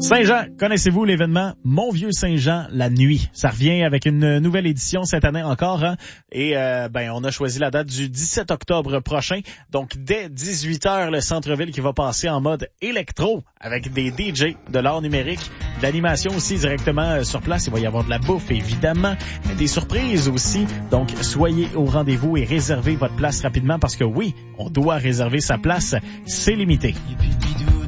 Saint-Jean, connaissez-vous l'événement Mon Vieux Saint-Jean la nuit? Ça revient avec une nouvelle édition cette année encore, hein? Et on a choisi la date du 17 octobre prochain. Donc dès 18h, le centre-ville qui va passer en mode électro avec des DJ, de l'art numérique, de l'animation aussi directement sur place. Il va y avoir de la bouffe évidemment, mais des surprises aussi. Donc soyez au rendez-vous et réservez votre place rapidement parce que oui, on doit réserver sa place, c'est limité.